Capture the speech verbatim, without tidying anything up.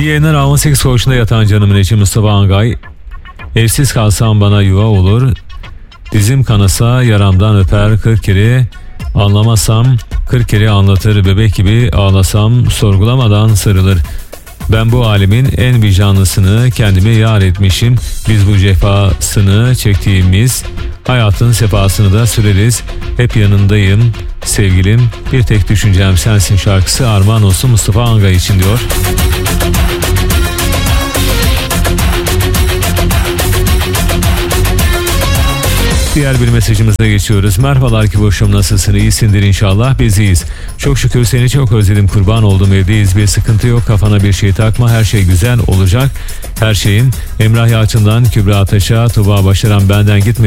yayınlar. on sekiz koğuşunda yatan canımın içi Mustafa Angay. Evsiz kalsam bana yuva olur. Dizim kanasa yaramdan öper kırk kere. Anlamazsam kırk kere anlatır. Bebek gibi ağlasam sorgulamadan sarılır. Ben bu alemin en vicdanlısını kendime yar etmişim. Biz bu cefasını çektiğimiz hayatın sefasını da süreriz. Hep yanındayım sevgilim. Bir tek düşüncem sensin şarkısı armağan olsun Mustafa Angay için diyor. Diğer bir mesajımıza geçiyoruz. Merhabalar ki boşum, nasılsın? İyisindir inşallah. Biz iyiyiz. Çok şükür seni çok özledim. Kurban oldum, evdeyiz. Bir sıkıntı yok. Kafana bir şey takma. Her şey güzel olacak. Her şeyin Emrah Yalçın'dan Kübra Taş'a, Tuba Başaran benden gitme.